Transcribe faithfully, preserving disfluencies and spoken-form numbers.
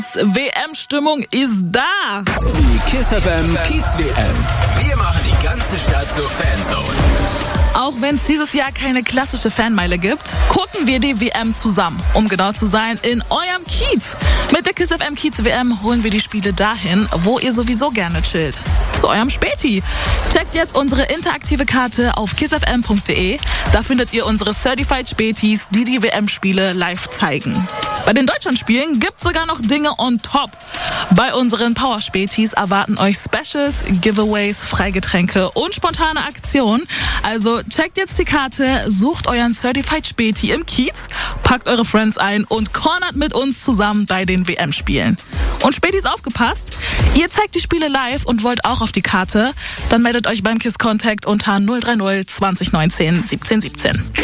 W M-Stimmung ist da. Die KISS F M Kiez W M. Wir machen die ganze Stadt zur Fanzone. Auch wenn es dieses Jahr keine klassische Fanmeile gibt, gucken wir die W M zusammen. Um genau zu sein, in eurem Kiez. Mit der KISS F M Kiez W M holen wir die Spiele dahin, wo ihr sowieso gerne chillt. Zu eurem Späti. Checkt jetzt unsere interaktive Karte auf kiss f m punkt d e. Da findet ihr unsere Certified Spätis, die die W M-Spiele live zeigen. Bei den Deutschlandspielen gibt's sogar noch Dinge on top. Bei unseren Power-Spätis erwarten euch Specials, Giveaways, Freigetränke und spontane Aktionen. Also checkt jetzt die Karte, sucht euren Certified Späti im Kiez, packt eure Friends ein und cornert mit uns zusammen bei den W M-Spielen. Und Spätis aufgepasst, ihr zeigt die Spiele live und wollt auch auf die Karte, dann meldet euch beim KISS Contact unter null drei null zwanzig neunzehn siebzehn siebzehn.